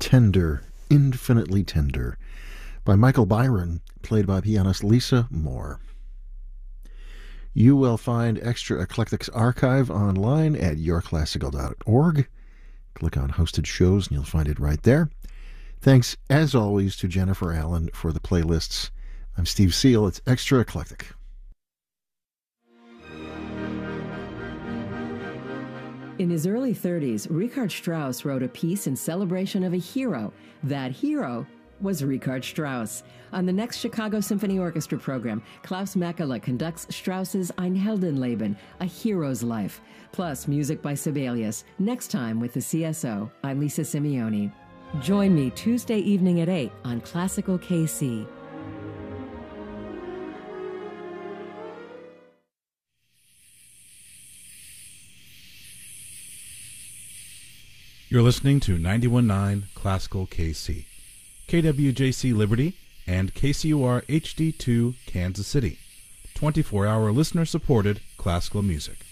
Tender, Infinitely Tender, by Michael Byron, played by pianist Lisa Moore. You will find Extra Eclectics Archive online at yourclassical.org. Click on Hosted Shows and you'll find it right there. Thanks, as always, to Jennifer Allen for the playlists. I'm Steve Seal. It's Extra Eclectic. In his early 30s, Richard Strauss wrote a piece in celebration of a hero. That hero was Richard Strauss. On the next Chicago Symphony Orchestra program, Klaus Makela conducts Strauss's Ein Heldenleben, A Hero's Life, plus music by Sibelius. Next time with the CSO, I'm Lisa Simeoni. Join me Tuesday evening at 8 on Classical KC. You're listening to 91.9 Classical KC, KWJC Liberty, and KCUR HD2 Kansas City. 24-hour listener-supported classical music.